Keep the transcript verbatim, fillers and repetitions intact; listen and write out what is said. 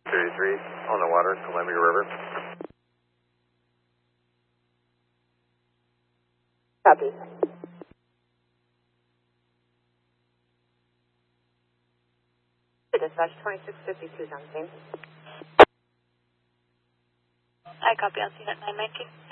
thirty-three on the water, Columbia River. Copy. Dispatch twenty-six fifty-two is on scene. I copy on scene at nine nineteen.